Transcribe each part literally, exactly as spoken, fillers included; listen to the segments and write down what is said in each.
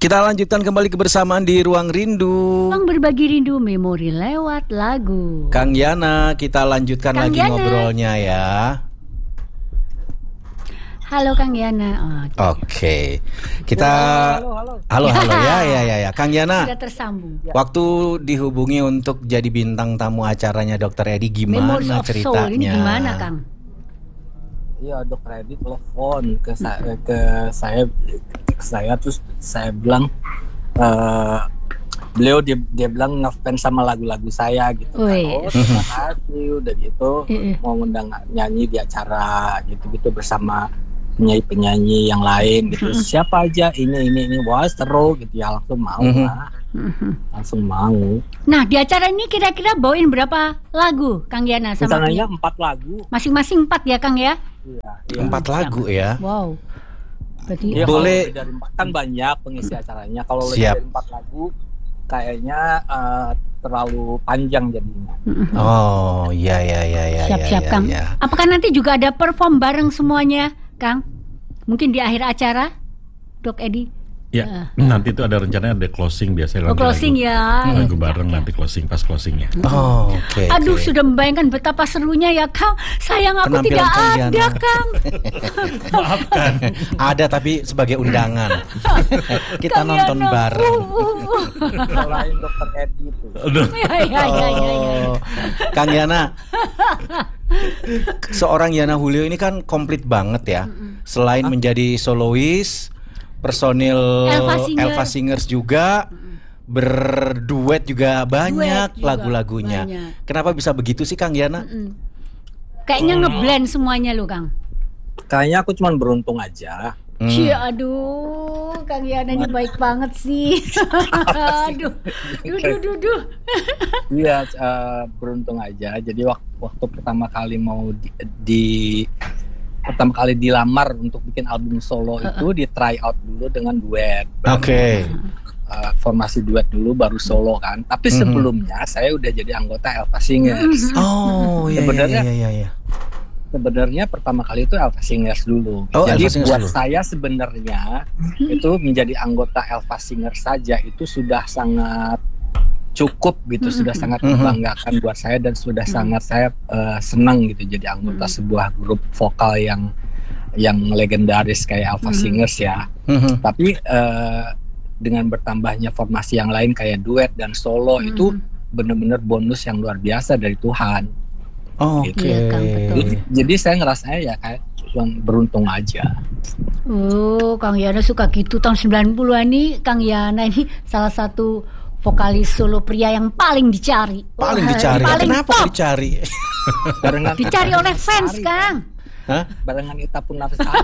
Kita lanjutkan kembali kebersamaan di Ruang Rindu. Ruang berbagi rindu memori lewat lagu. Kang Yana, kita lanjutkan Kang lagi Yana. ngobrolnya ya. Halo Kang Yana. Oke, okay. Kita halo, halo, halo, halo ya, ya, ya, ya. Kang Yana. Sudah tersambung. Waktu dihubungi untuk jadi bintang tamu acaranya Dokter Edi, gimana Memories of ceritanya? Soul ini gimana Kang? Iya, Dokter Edi telepon ke saya, ke saya, ke saya terus saya bilang, uh, beliau dia, dia bilang ngefans sama lagu-lagu saya gitu kan. Wih. Oh, terima kasih, udah gitu Iya. mau ngundang nyanyi di acara gitu-gitu bersama penyanyi-penyanyi yang lain gitu. Siapa aja ini ini ini wah seru gitu ya, langsung mau Mhm. lah. Langsung mau. Nah di acara ini kira-kira bawain berapa lagu Kang Yana sama Rencananya penyanyi? empat lagu. Masing-masing empat ya Kang ya? Iya, iya. Empat lagu ya. Wow. Berarti Iya, Boleh- kalau lebih dari empat kan banyak pengisi acaranya. Kalau lebih Siap. dari empat lagu kayaknya eh, terlalu panjang jadinya. Oh, iya, iya, iya, iya. siap-siap iya, Kang. iya. Apakah nanti juga ada perform bareng semuanya Kang? Mungkin di akhir acara Dok Edi? Ya, nanti itu ada rencana ada closing biasanya. Oh, nanti closing lagu, ya. Lagu Ya, bareng ya. nanti closing pas closingnya. Oh, oke. Aduh, oke. sudah membayangkan betapa serunya ya Kang. Sayang aku Penampilan tidak Kang ada Yana. Kang. Maafkan. Ada tapi sebagai undangan. Kita Kang nonton Yana. bareng. Uh, uh, uh. Selain Dokter Edi itu. Aduh. Ya, ya, ya, ya, ya. Oh, Kang Yana, seorang Yana Julio ini kan komplit banget ya. Selain menjadi solois, personil Elva Singer. Elva Singers juga, berduet juga banyak juga lagu-lagunya. banyak. Kenapa bisa begitu sih Kang Yana? Mm. Kayaknya ngeblend semuanya lo Kang. Kayaknya aku cuma beruntung aja. Hmm. Cie, aduh, Kang Yana ini baik banget sih. Aduh, duh, duh, duh, duh. Iya, eh, beruntung aja. Jadi waktu, waktu pertama kali mau di, di- pertama kali dilamar untuk bikin album solo itu di try out dulu dengan duet. Oke. Eh, formasi duet dulu baru solo kan. Tapi Mhm. sebelumnya saya udah jadi anggota Elva Singers. Oh, iya, iya, Sebenarnya- iya, iya, iya. Sebenarnya pertama kali itu Elva Singers dulu. Oh, Jadi Elva Singers buat dulu. saya sebenarnya itu menjadi anggota Elva Singers saja itu sudah sangat cukup gitu, sudah sangat Mhm. membanggakan buat saya dan sudah sangat saya eh, senang gitu jadi anggota sebuah grup vokal yang yang legendaris kayak Elva Mhm. Singers ya. Mhm. Tapi eh, dengan bertambahnya formasi yang lain kayak duet dan solo Mhm. itu benar-benar bonus yang luar biasa dari Tuhan. Oh, Gitu. oke. Iya, Kang, betul. Jadi, jadi saya ngerasanya ya kayak cuma beruntung aja. Oh, Kang Yana suka gitu tahun sembilan puluhan nih. Kang Yana ini salah satu vokalis solo pria yang paling dicari. Paling Wah, dicari. Paling Kenapa top. dicari? Barengan Dicari oleh fans, Kang. Hah? Barengan Ita pun Nafsari.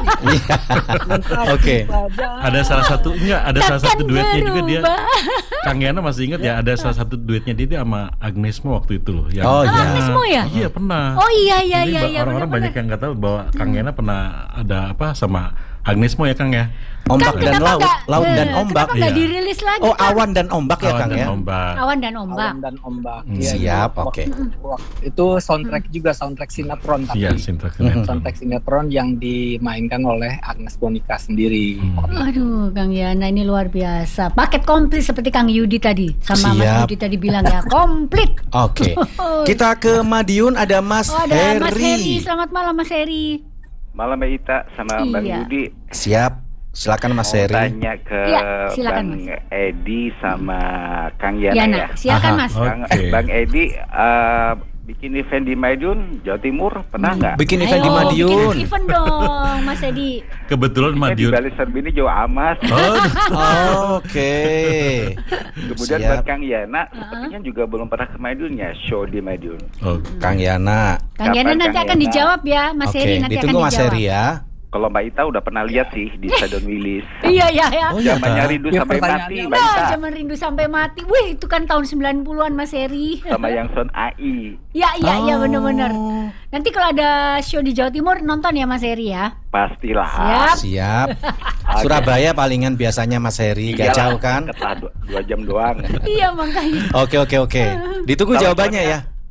Oke. Ada salah satu enggak ada salah satu Takkan duetnya juga dia. berubah. Kang Yana masih ingat ya ada salah satu duetnya dia, dia sama Agnes Mo waktu itu loh. Yang Oh, Sama iya. Agnes Mo ya? Iya pernah. Oh iya iya Jadi iya ba- iya. orang-orang banyak benar-benar. yang nggak tahu bahwa Kang Yana pernah ada apa sama Agnes Mo ya Kang ya. Ombak Kang, dan kenapa laut, nggak, laut dan eh, ombak. Kenapa nggak Iya. dirilis lagi? Oh, Kang? awan dan ombak ya Awan Kang dan ya? Ombak. Awan dan ombak. Awan dan ombak. Hmm. Iya, Siap, itu- oke. wak- Itu soundtrack juga soundtrack sinetron tapi Iya, sinetron. Mhm. soundtrack sinetron yang dimainkan oleh Agnes Monica sendiri. Hmm. Aduh, Kang Yana ini luar biasa. Paket komplit seperti Kang Yudi tadi. Sama Mas Siap. Yudi tadi bilang ya, komplit. Oke. Kita ke Madiun, ada Mas Oh, ada Mas Heri. Heri. Selamat malam Mas Heri. Malam Mbak Ita sama Bang Iya. Yudi. Siap. Silakan Mas Mau Heri. tanya ke Iya, silakan, Bang Mas. Edi sama Kang Yana, Yana, ya. silakan Aha. Mas. Oh. Bang, Oke. Bang Edi eh, bikin event di Madiun, Jawa Timur pernah nggak? Bikin event di Ayo, Madiun. bikin event dong Mas Edi. Kebetulan Di Madiun. Bali Serbini Jawa Amas. Oh, Oke. Kemudian Siap. buat Kang Yana, sepertinya juga belum pernah ke Madiun ya, show di Madiun. Oh, Kang Yana. Kang Yana Kapan, nanti Kang akan Yana? dijawab ya, Mas Oke, Heri nanti ditunggu akan Mas dijawab. Heri ya. Kalau Mbak Ita udah pernah lihat sih di Stadion Wilis. Iya iya ya. Oh, iya, Zamannya Kak. rindu Ya, sampai pertanyaannya mati Mbak Wah, Ita. zaman rindu sampai mati. Wih, itu kan tahun sembilan puluhan Mas Heri. Sama yang Son A I. Ya iya iya Oh. benar-benar. Nanti kalau ada show di Jawa Timur nonton ya Mas Heri ya. Pastilah. Siap. Siap. Oke. Surabaya palingan biasanya Mas Heri, gak Iyalah, jauh kan? deket lah, dua, dua jam doang. Iya makanya. Oke, oke, oke. Ditunggu Kalau jawabannya ya. soalnya-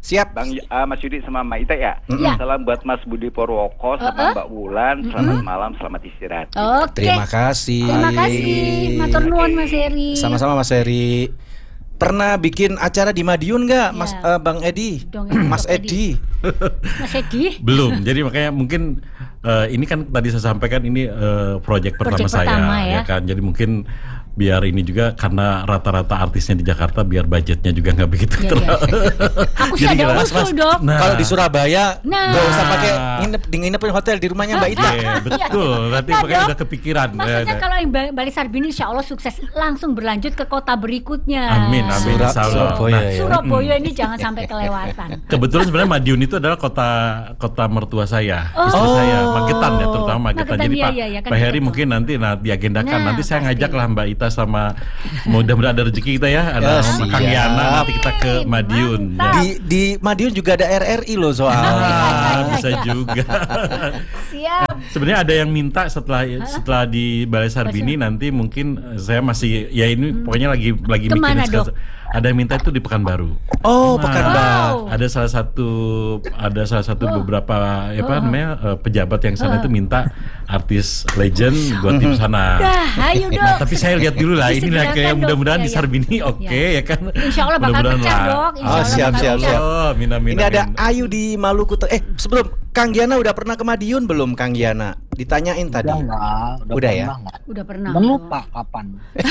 Siap. Bang uh, Mas Yudi sama Mbak Ita ya. Iya. Salam buat Mas Budi Purwoko sama Uh-uh. Mbak Wulan. Selamat malam, selamat istirahat. Oke. Terima kasih. Terima kasih. Matur nuwun Mas Heri. Sama-sama Mas Heri. Pernah bikin acara di Madiun nggak, Mas Ya. eh, Bang Edi? Dong, ya, Mas Dok Edi. Mas Edi. Belum. Jadi makanya mungkin eh, ini kan tadi saya sampaikan ini eh, proyek pertama Proyek saya, pertama, ya. kan. Jadi mungkin biar ini juga karena rata-rata artisnya di Jakarta biar budgetnya juga nggak begitu Iya, terlalu. Aku sih Jadi ada kira- usul, Dok. Nah. Kalau di Surabaya Nah. nggak usah pakai nginep di nginepin hotel di rumahnya Mbak Ita. Iya, betul. Berarti Nah, makanya Dok, udah kepikiran. Maksudnya Ya, ya. kalau yang Ba- Bali Sarbini insya Allah sukses langsung berlanjut ke kota berikutnya. Amin, amin. Sura- Insya Allah. Surabaya Nah, ya. Surabaya ini jangan sampai kelewatan. kebetulan sebenarnya Madiun itu adalah kota kota mertua saya, Oh. istri saya, Magetan ya, terutama Magetan. Magetan, Jadi iya, Pak, iya, iya, kan Pak Heri dekat mungkin nanti nah, diagendakan. Nah, nanti saya pasti. ngajak lah Mbak Ita sama mudah-mudahan ada rezeki kita ya, ada Ya, sama Kang siap. Yana nanti kita ke Madiun. Mantap. Ya. Di di Madiun juga ada R R I loh soal. Ah, bisa juga. Siap. Sebenarnya ada yang minta setelah setelah di Balai Sarbini nanti mungkin eh, saya masih ya ini pokoknya lagi lagi Hmm. Kemana, mikirin Dok? sekarang. Ada yang minta itu di Pekanbaru. Oh, Nah, Pekanbaru. Wow. Ada salah satu ada salah satu beberapa ya apa namanya eh, pejabat yang sana itu minta artis legend buat di sana. Dah, ayo Dok. Nah, tapi saya lihat dulu lah ini lah Disegerakan, kayak Dok. mudah-mudahan Ya, di ya. Sarbini oke ya kan. Insya Allah bakal Mudah-mudahan pecah, lah. Dok. Insya Oh, Allah siap, bakal siap, pecah. siap. Oh, min, amin, Ini ada amin. Ayu di Maluku. Eh, sebelum Kang Giana udah pernah ke Madiun belum Kang Giana? Ditanyain tadi. Udah nggak, Udah ya? pernah nggak. Udah pernah. Dan lupa kapan.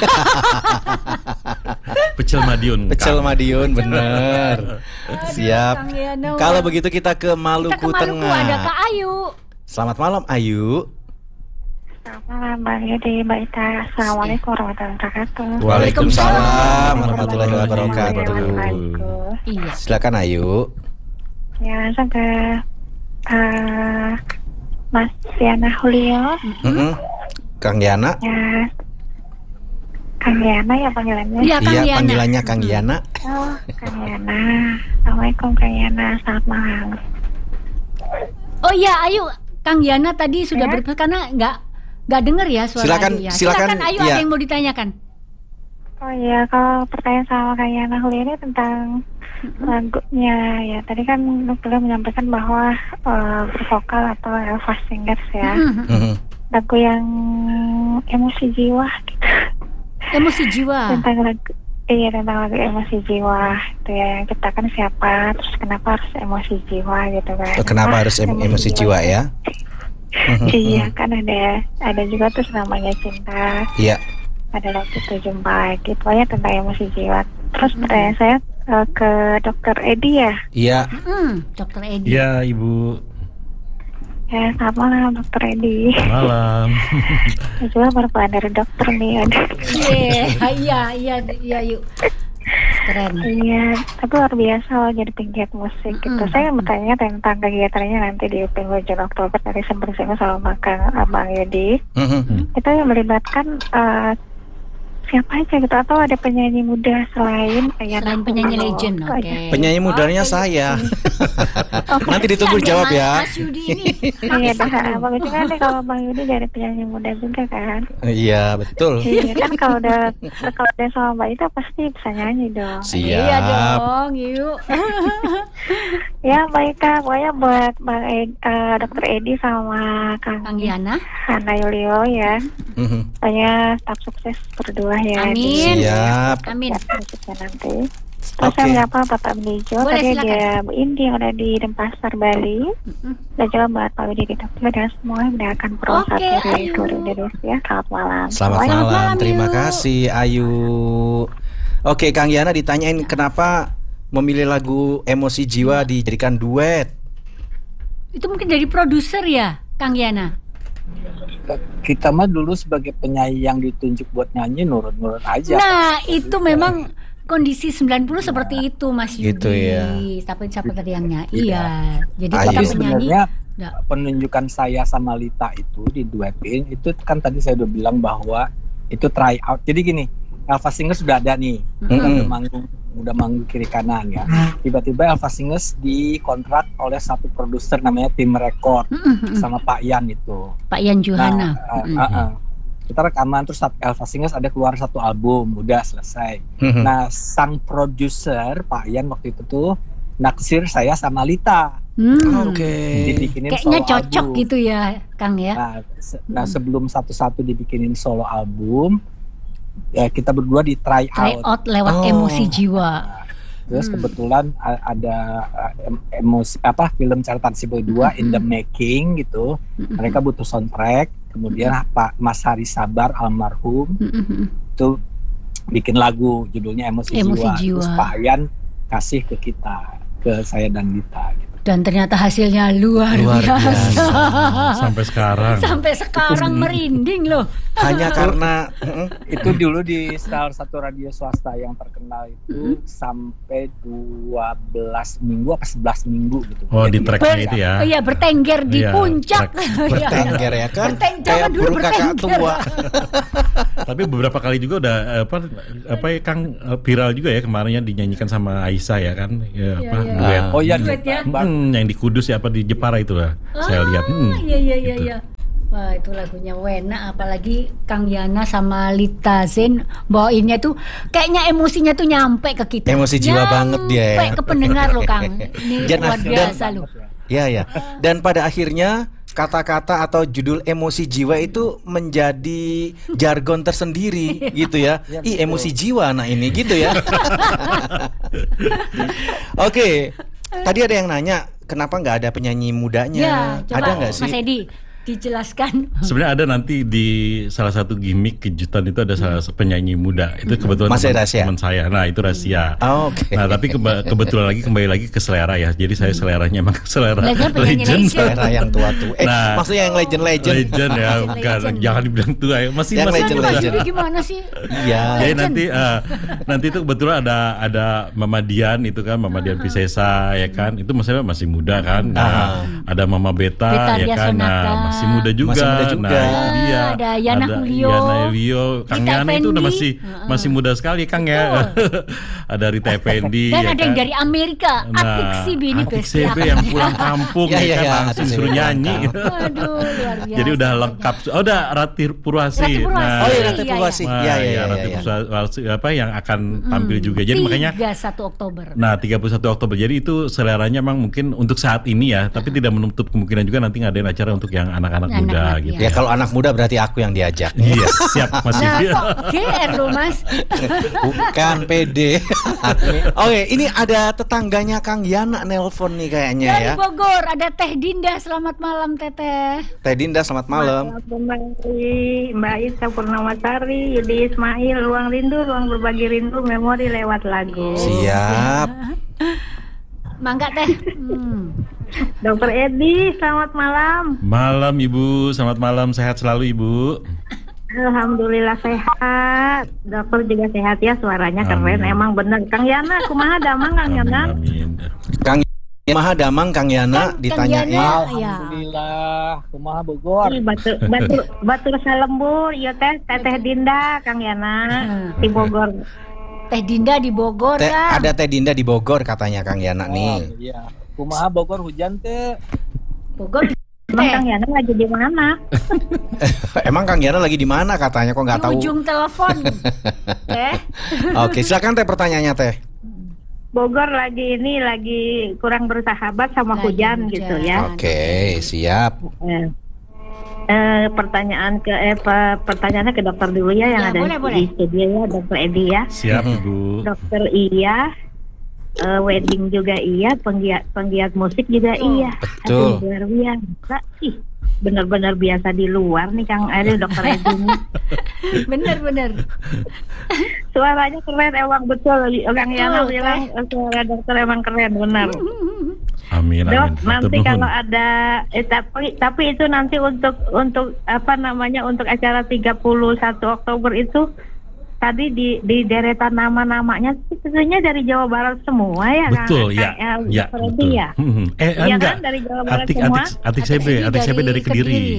Pecel Madiun. Pecel Kang. Madiun bener. Siap. Kang Giana. Kalau begitu kita ke Kita Maluku, ke Maluku Tengah. ada Kak Ayu. Selamat malam Ayu. Selamat malam Bang Yudi, Mbak Ita. Assalamualaikum warahmatullahi wabarakatuh. Waalaikumsalam warahmatullahi warahmatullahi wabarakatuh. Wabarakatuh. Iya. Silakan Ayu. Ya, langsung ke eh, Mas Yana Julio. Mm-mm. Kang Giana. Ya, Kang Yana ya panggilannya. Iya, Kang Iya, Giana. panggilannya Kang Giana. Oh, Kang Yana. Assalamualaikum Kang Yana. Selamat malam. Oh iya, Ayu. Kang Yana tadi sudah Ya. berpesan karena nggak nggak dengar ya suara Silakan, Ayu ya. silakan, Ayu iya. ada yang mau ditanyakan. Oh iya, kalau pertanyaan sama Kang Yana Julio ini tentang lagunya ya. Tadi kan beliau menyampaikan bahwa eh, bervokal atau Elva Singers ya. Mhm. Mhm. Lagu yang emosi jiwa gitu. Emosi jiwa. Tentang lagu iya tentang lagu emosi jiwa itu ya, yang ciptakan siapa, terus kenapa harus emosi jiwa gitu kan. Oh, kenapa Ah, harus em- emosi jiwa ya? Iya kan ada ada juga terus namanya cinta, Iya. ada lagu tujuh jumpa gitu ya tentang emosi jiwa. Terus pertanyaan saya eh, ke dokter Edi ya. Iya. Hmm, Dokter Edi. Ya, Ibu. Ya selamat malam dokter Edi. Malam. Saya juga merupakan dari dokter nih ada. Iya, iya, iya, iya, yuk. Keren. Iya, tapi luar biasa loh jadi penggiat musik gitu. Mm-mm. Saya bertanya tentang kegiatannya nanti di U P N Bulan Oktober tadi sempat disinggung sama Kang Abang Yudi. Mhm. Itu yang melibatkan eh, siapa aja gitu atau ada penyanyi muda selain Yana Selain penyanyi Julio? legend, Itu oke. aja. Penyanyi mudanya saya. Nanti ditunggu Kasihan ya, jawab Mas- ya. Mas Yudi ini. Iya, dah. Bagus juga nih kalau Bang Yudi dari penyanyi muda juga kan. Iya, betul. Iya kan kalau udah kalau udah sama Mbak itu pasti bisa nyanyi dong. Iya Siap. dong, yuk. Ya Mbak Ika, pokoknya buat Bang Ed, eh, dokter Edi sama Kang Kang Yana. Hana Yulio ya. Mhm. Pokoknya tetap sukses berdua ya. Amin. Siap. Amin. Ya, berikutnya nanti. Terus Oke. saya menyapa Bapak Benijo, Boleh, tadi silakan. ada Bu Indi yang ada di Denpasar, Bali. Mm-mm. Dan juga buat Pak Widi di Tokyo dan semua yang mendengarkan Oke, program dari Ayu. seluruh Indonesia. Selamat malam. Selamat Semuanya malam. malam, Terima Yu. kasih Ayu. Oke, Kang Yana ditanyain kenapa memilih lagu Emosi Jiwa dijadikan duet. Itu mungkin dari produser ya, Kang Yana. Kita mah dulu sebagai penyanyi yang ditunjuk buat nyanyi nurut-nurut aja. Nah, itu memang kondisi sembilan puluh seperti itu, Mas Yudi. Gitu ya. Tapi siapa tadi yang nyanyi? Iya. Iya. Jadi Ayu. kita Tapi penyanyi. sebenarnya Nggak. penunjukan saya sama Lita itu di duetin itu kan tadi saya udah bilang bahwa itu try out. Jadi gini, Elva Singers sudah ada nih, Mm-mm. udah manggung, udah manggung kiri kanan ya. Tiba-tiba Elva Singers dikontrak oleh satu produser namanya Tim Record Mm-mm. sama Pak Yan itu. Pak Yan Johana. Nah, Mm-mm. uh, uh, uh. kita rekaman terus Elva Singers ada keluar satu album, udah selesai. Mhm. Nah, sang produser Pak Yan waktu itu tuh naksir saya sama Lita. Hmm. Oke. Dibikinin Kayaknya solo cocok album. gitu ya, Kang ya. Nah, se- nah sebelum satu-satu dibikinin solo album, ya kita berdua di try Try out. out lewat Oh. emosi jiwa. Terus Hmm. kebetulan a- ada uh, em- emosi apa film catatan si boy dua in the making gitu. Mm-mm. Mereka butuh soundtrack. Kemudian Pak Mas Hari Sabar almarhum Mm-mm. itu bikin lagu judulnya Emosi, Emosi Jiwa. Jiwa. Terus Pak Ayan kasih ke kita, ke saya dan Dita gitu. Dan ternyata hasilnya luar, Luar biasa. biasa. Sampai sekarang. Sampai sekarang merinding loh. Hanya karena mm, Itu dulu di salah satu radio swasta yang terkenal itu sampai dua belas minggu apa sebelas minggu gitu. Oh, di Jadi, tracknya Ber- itu ya. Oh iya, bertengger di Iya, puncak. track- bertengger ya kan, Berteng- kayak zaman dulu burung kakak bertengger. tua. Tapi beberapa kali juga udah eh, apa apa ya Kang eh, viral juga ya kemarinnya dinyanyikan sama Aisyah ya kan. Ya, Iya, apa iya. duet. Oh iya, Duet ya? Hmm, yang di Kudus ya apa di Jepara itu lah. Saya lihat. Hmm, Ah, iya iya iya gitu. iya. Wah, itu lagunya Wena, apalagi Kang Yana sama Lita Zen bawainnya tuh kayaknya emosinya tuh nyampe ke kita. Emosi jiwa banget dia ya. Nyampe ke pendengar loh, Kang. Ini Dan- luar dan- biasa loh. Ya ya. Dan pada akhirnya kata-kata atau judul emosi jiwa itu menjadi jargon tersendiri gitu ya. Ih, emosi jiwa anak ini gitu ya. Oke. Tadi ada yang nanya kenapa nggak ada penyanyi mudanya? Ya, coba Ada nggak sih? Mas Edi dijelaskan. Sebenarnya ada nanti di salah satu gimmick kejutan itu ada salah satu penyanyi muda. Itu kebetulan Masih teman, rahasia? teman saya. Nah, itu rahasia. Oh, oke. Nah, tapi keba- kebetulan lagi kembali lagi ke selera ya. Jadi saya seleranya emang selera Legend penyanyi legend. legend. Era yang tua-tua. Eh, Nah, maksudnya yang legend-legend. Legend ya, bukan Legend. jangan dibilang tua ya. Masih Yang masih legend, muda. legend. Jadi gimana sih? Iya. Jadi Legend. nanti eh, nanti itu kebetulan ada ada Mama Dian itu kan Mama Dian Pisesa ya kan. Itu maksudnya masih muda kan. Nah, ada Mama Beta, Beta ya Dia kan. Nah, Sonata. masih muda juga. Masih muda juga. Nah, itu dia. Ada Yana Julio. Yana Julio. Kang Rita Yana itu udah Effendi. masih Heeh. masih muda sekali Kang ya. Ada Rita Effendi Dan ya ada yang kan. dari Amerika, Atik Sibi ini Atik besti Sibi aku. yang pulang kampung Ya, ya, ya, kan ya, langsung Atik Sibi suruh pulang nyanyi. kampung. Aduh, luar biasa. Jadi udah lengkap. Oh, udah Rati Purwasi. Rati Purwasi. Oh iya, Iya, Rati iya. Purwasi. Wah, Iya, iya, iya, iya, Rati iya. Purwasi apa yang akan tampil juga. Jadi makanya tiga puluh satu Oktober. nah tiga puluh satu Oktober. Jadi itu seleranya memang mungkin untuk saat ini ya, tapi tidak menutup kemungkinan juga nanti ngadain acara untuk yang anak-anak Anak-anak, muda iya. gitu. Ya kalau anak muda berarti aku yang diajak. Iya, siap Mas Nah, Yudi. kok G R loh Mas? Bukan P D. Oke, ini ada tetangganya Kang Yana nelpon nih kayaknya Dari ya. Bogor ada Teh Dinda. Selamat malam Teteh. Teh Dinda, selamat malam. Kembali Mbak Isa Purnamasari, Yudi Ismail, Ruang Rindu, Ruang Berbagi Rindu, Memori lewat lagu. Siap. Mangga Teh. Hmm. Dokter Edi, selamat malam. Malam Ibu, selamat malam, sehat selalu Ibu. Alhamdulillah sehat. Dokter juga sehat ya, suaranya keren. Amin. Emang bener. Kang Yana, kumaha damang Kang Amin, Yana? amin. Kang Maha Damang Kang Yana Kang ditanyain. Yana. Alhamdulillah, kumaha Bogor. Ih, Batu, batu, batu selembur, iya teh, teteh Dinda, Kang Yana, di Bogor. Teh Dinda di Bogor Teh, Kang. ada Teh Dinda di Bogor katanya Kang Yana Oh, nih. iya. Kumaha Bogor hujan teh. Bogor. Emang Teh. Kang Yana lagi di mana? Emang Kang Yana lagi di mana katanya kok nggak Di tahu. ujung telepon. Teh. Oke, silakan Teh pertanyaannya Teh. Bogor lagi ini lagi kurang bersahabat sama Lagi hujan, hujan. gitu ya. Oke, siap. Eh, eh, pertanyaan ke eh, pe- pertanyaannya ke dokter dulu ya yang Ya, ada boleh, di boleh. studio ya, dokter Edi ya. Siap Mhm. Ibu. Dokter iya, eh, wedding juga iya, penggiat penggiat musik juga Betul. iya. Betul. Aduh, luar biasa. Ih, benar-benar biasa di luar nih Kang Aduh, dokter Edi ini. Bener-bener. Suaranya keren emang betul. Orang Yana Betul, bilang eh, suara dokter emang keren benar. Amin, Dok, amin. nanti Matur nuwun. kalau ada eh, tapi tapi itu nanti untuk untuk apa namanya untuk acara tiga puluh satu Oktober itu tadi di di deretan nama-namanya tentunya dari Jawa Barat semua ya kan? Betul, ya, Eh, eh, ya, Dokter Edi betul. ya. Hmm, Eh, Iya enggak. kan dari Jawa Barat Atik, semua. atik, atik C B, atik C B dari Kediri.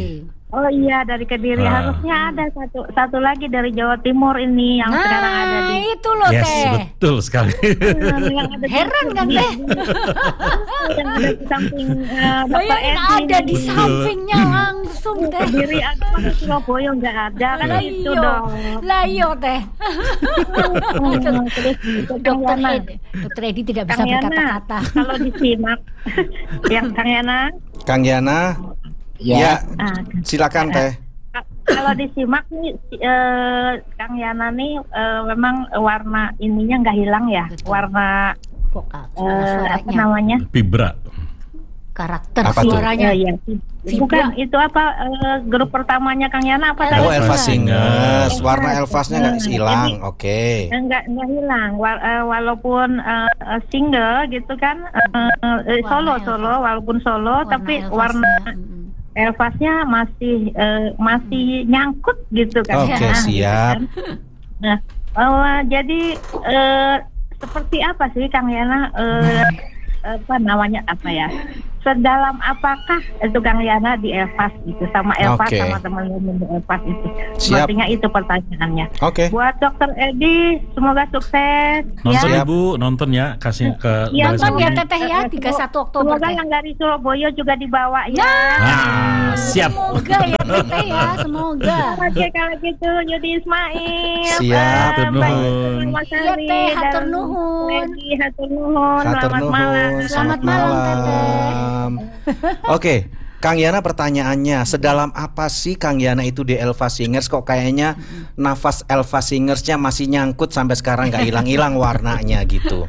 Oh iya dari Kediri, Ah. harusnya ada satu satu lagi dari Jawa Timur ini yang sekarang ada Nah, di itu loh Yes, Teh. betul sekali. yang ada di- Heran kan, Teh? yang ada di samping eh, Dokter Bayangin Edi. ada di sampingnya langsung Teh. Kediri ada, masa Surabaya nggak ada kan Lah itu iyo, dong. lah iyo Teh. Hmm, terus Kang Dokter Yana, Edi, Dokter Edi tidak bisa Kang Yana, berkata-kata. kalau disimak, yang Kang Yana, Kang Yana, Ya, ya, ah, silakan Teh. Ka- kalau disimak nih si- eh, Kang Yana nih eh, memang warna ininya nggak hilang ya, Betul. warna Vokal, eh, apa suaranya, namanya? Fibra. karakter Apa tuh? suaranya. Eh, ya. Fibra. Bukan itu apa eh, grup pertamanya Kang Yana apa Oh, tadi? Elva Singers, Elva. warna Elvasnya nggak Hmm, hilang, jadi- oke. Enggak enggak hilang Wa- eh, walaupun eh, eh, single gitu kan eh, eh, solo Warna solo Elvas. walaupun solo tapi Elvasnya, warna mm-mm. Elvasnya masih eh, masih nyangkut gitu kan. Oke, ya, siap. gitu kan. Nah, eh, jadi eh, seperti apa sih Kang Yana eh, apa namanya apa ya? Sedalam apakah itu Kang Yana di Elvas gitu sama Elvas Oke. sama teman-teman di Elvas itu? Siap. Sepertinya itu pertanyaannya. Oke. Buat Dokter Edi, semoga sukses. Nonton ya. Ibu, nonton ya, kasih ke Iya, Balai Nonton Sama ya Bumi. Teteh ya, tiga puluh satu Oktober Semoga Teh. yang dari Surabaya juga dibawa ya. Ah, siap. Semoga ya Teteh ya, semoga. Oke kalau gitu Yudi Ismail. Siap. eh, Mbak Nuhun. Mas Iya, Ari Teh, dan hatur nuhun. Edi, hatur nuhun. Hatur Selamat nuhun, malam. Selamat malam, Teteh. Oke, Kang Yana pertanyaannya, sedalam apa sih Kang Yana itu di Elva Singers? Kok kayaknya nafas Elva Singersnya masih nyangkut sampai sekarang nggak hilang-hilang warnanya gitu.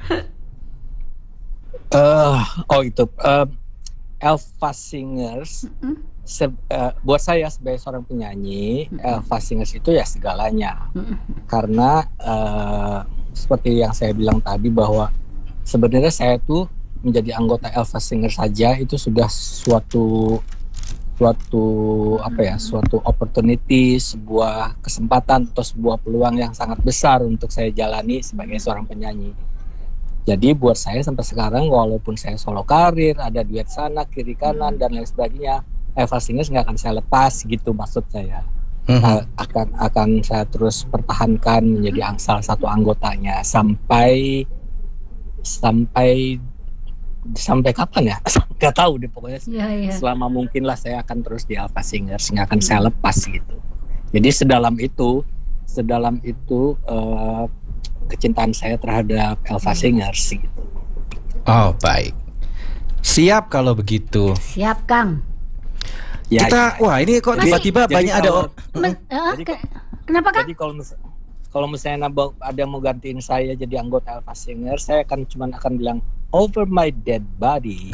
eh oh itu eh, Elva Singers. se- eh, buat saya sebagai seorang penyanyi, Elva Singers itu ya segalanya. Karena eh, seperti yang saya bilang tadi bahwa sebenarnya saya tuh menjadi anggota Elva Singers saja itu sudah suatu suatu apa ya suatu opportunity, sebuah kesempatan atau sebuah peluang yang sangat besar untuk saya jalani sebagai seorang penyanyi. Jadi buat saya sampai sekarang walaupun saya solo karir, ada duet sana kiri kanan dan lain sebagainya, Elva Singers nggak akan saya lepas gitu maksud saya. Mhm. akan akan saya terus pertahankan menjadi ang- salah satu anggotanya sampai sampai sampai kapan ya? Nggak tahu deh pokoknya Iya, iya. selama mungkin lah saya akan terus di Elva Singers, nggak akan saya lepas gitu. Jadi sedalam itu sedalam itu eh, kecintaan saya terhadap Elva Singers gitu. Oh, baik. Siap kalau begitu. Siap Kang. Ya, Kita, ya. wah ini kok Masih- tiba-tiba Jadi banyak ada kalau- or- Men- eh, Jadi- ke- kenapa Kang? Jadi kalau mis- kalau misalnya nambah- ada yang mau gantiin saya jadi anggota Elva Singers, saya akan cuman akan bilang over my dead body.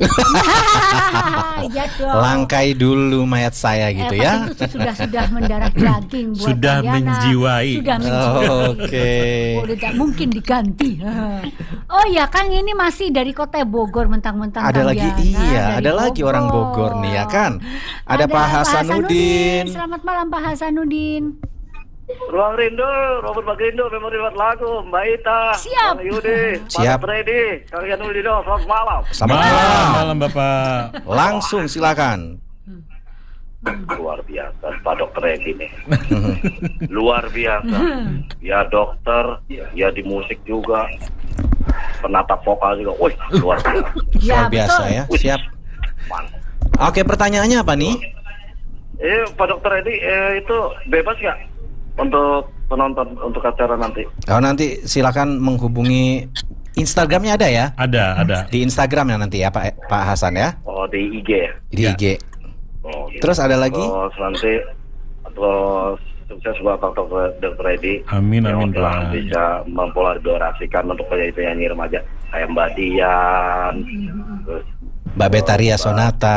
Iya dong. langkai dulu mayat saya gitu Elvas ya. itu sudah sudah mendarah daging buat Sudah Kang Yana. menjiwai. Sudah menjiwai. Oke. Oh, udah tak mungkin diganti. Oh ya, Kang ini masih dari kota Bogor mentang-mentang Ada Kang lagi Yana iya, dari ada lagi orang Bogor nih ya kan. Ada, Pak Hasanuddin. Selamat malam Pak Hasanuddin. Ruang Rindu, Robert Bagrindo, Memori Buat Lagu, Mbak Ita, Siap. Bang Yudi, Siap. Pak Freddy, Kang Yanulino, selamat malam. Selamat Malam, malam. malam Bapak. Langsung silakan. Luar biasa, Pak Dokter Edi nih. Luar biasa. Ya dokter, ya di musik juga. Penata vokal juga. Wih, luar biasa. Ya, Luar biasa betul. ya. Siap. Mantap. Oke, pertanyaannya apa nih? Eh, Pak Dokter Edi, eh, itu bebas nggak untuk penonton untuk acara nanti? Oh, nanti silakan menghubungi Instagramnya ada ya? Ada, ada. Di Instagram ya nanti ya Pak Pak Hasan ya. Oh, di I G ya? Di Ya. I G. Oh, gitu. Terus ada lagi? Terus nanti terus sukses buat Pak Dokter Dokter Edi. Amin, Yang amin, telah Pak. bisa mempolarisasikan untuk penyanyi-penyanyi remaja kayak Mbak Dian, terus Mbak Betaria Sonata.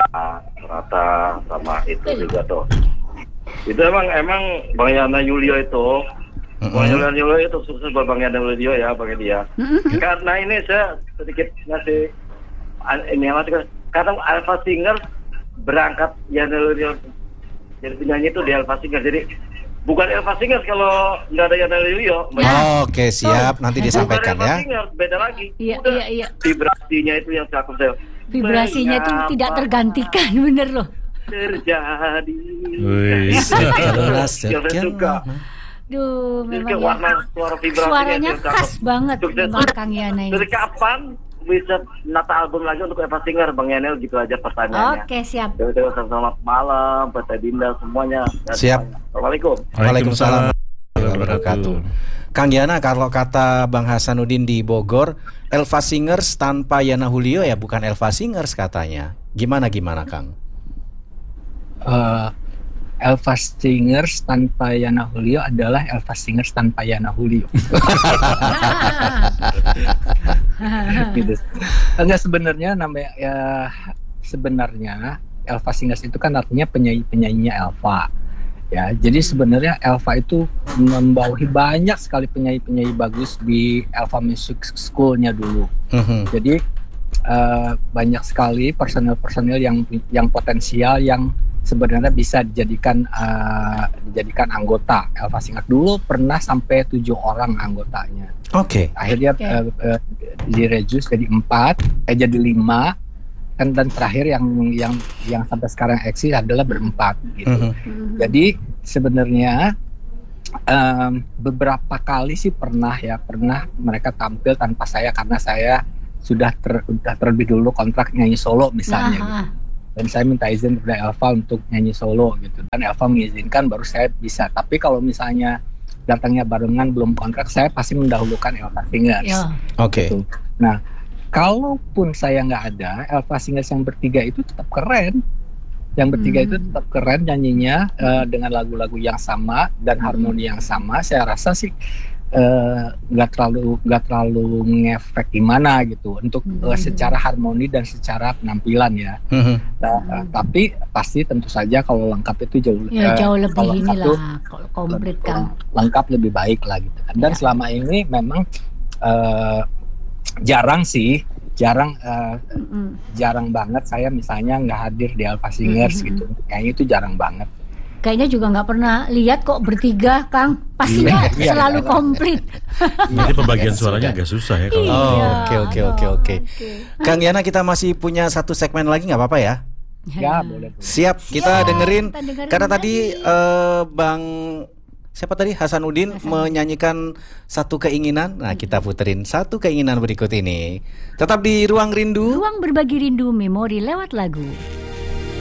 Rata sama itu juga tuh. Itu emang emang Bang Yana Yulio itu, Bang Mm-mm. Yana Yulio itu sukses buat Bang Yana Yulio ya, Bang dia. Karena ini saya sedikit ngasih an- ini masih karena Elva Singers berangkat Yana Yulio jadi penyanyi itu di Elva Singers. Jadi bukan Elva Singers kalau nggak ada Yana Yulio. Oke, siap. Nanti disampaikan Bukan ya. Elva Singers, beda lagi. Iya, Udah, iya, iya. Vibrasinya itu yang cakep saya. Vibrasinya itu tidak tergantikan, bener loh. terjadi. Wih. Jelas, Yang saya suka. Duh, Jadi memang kayak ya. warna suara vibrasinya Suaranya itu cakep. khas banget Sukses. memang Kang Yana ini. Dari kapan bisa nata album lagi untuk Eva Singer, Bang Yanel? Gitu aja pertanyaannya. Oke, siap. Terima kasih, selamat malam buat Teh Dinda semuanya. Dan Siap. semuanya. Assalamualaikum. Waalaikumsalam warahmatullahi wabarakatuh. Kang Yana, kalau kata Bang Hasanuddin di Bogor, Elva Singers tanpa Yana Julio ya bukan Elva Singers katanya. Gimana gimana Kang? Eh, Elva Singers tanpa Yana Julio adalah Elva Singers tanpa Yana Julio. Gitu. Enggak, sebenarnya namanya ya, sebenarnya Elva Singers itu kan artinya penyanyi penyanyinya Elva. Ya, jadi sebenarnya Elva itu membawahi banyak sekali penyanyi-penyanyi bagus di Elva Music School-nya dulu. Mhm. Jadi eh, banyak sekali personel-personel yang yang potensial yang sebenarnya bisa dijadikan eh, dijadikan anggota. Elva Singers dulu pernah sampai tujuh orang anggotanya. Oke. Akhirnya Oke. eh, eh, direduce jadi empat, eh jadi lima, kan, dan terakhir yang yang yang sampai sekarang eksis adalah berempat gitu. Mhm. Jadi sebenarnya em, beberapa kali sih pernah ya pernah mereka tampil tanpa saya karena saya sudah ter, udah terlebih dulu kontrak nyanyi solo misalnya. Gitu. Nah, Dan saya minta izin kepada Elva untuk nyanyi solo gitu. Dan Elva mengizinkan baru saya bisa. Tapi kalau misalnya datangnya barengan belum kontrak, saya pasti mendahulukan Elva Singers. ya. Oke. Gitu. Nah, kalaupun saya nggak ada, Elva Singers yang bertiga itu tetap keren. Yang bertiga Hmm. itu tetap keren nyanyinya eh, dengan lagu-lagu yang sama dan harmoni yang sama. Saya rasa sih eh, nggak terlalu nggak terlalu ngefek gimana gitu untuk Hmm. eh, secara harmoni dan secara penampilan ya. Mhm. Nah, eh, tapi pasti tentu saja kalau lengkap itu jauh Ya, eh, jauh lebih kalau lengkap tuh inilah kalau komplit lebih- Kang. lengkap lebih baik lah gitu kan. Dan Ya. selama ini memang eh, jarang sih, jarang eh, Mm. jarang banget saya misalnya nggak hadir di Elva Singers Mhm. gitu. Kayaknya itu jarang banget. Kayaknya juga nggak pernah lihat kok bertiga Kang. Pastinya Iya, selalu iya. komplit. Nanti pembagian Ya, suaranya sudah. agak susah ya kalau Oh, Iya, oke, oke, aduh, oke, oke. oke. Kang Yana, kita masih punya satu segmen lagi nggak apa-apa ya? Ya, boleh. boleh. Siap, kita Ya, dengerin kita dengerin karena tadi lagi. eh, Bang siapa tadi Hasanuddin Hasanuddin. menyanyikan satu keinginan. Nah, kita puterin satu keinginan berikut ini. Tetap di Ruang Rindu. Ruang berbagi rindu memori lewat lagu.